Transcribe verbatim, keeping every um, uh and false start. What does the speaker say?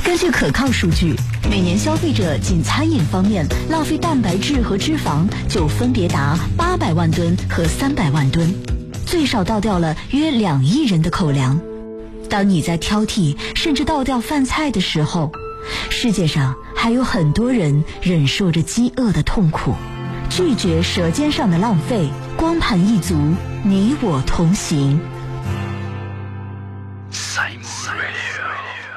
根据可靠数据，每年消费者仅餐饮方面浪费蛋白质和脂肪就分别达八百万吨和三百万吨，最少倒掉了约两亿人的口粮。当你在挑剔甚至倒掉饭菜的时候，世界上还有很多人忍受着饥饿的痛苦。拒绝舌尖上的浪费，光盘一族，你我同行。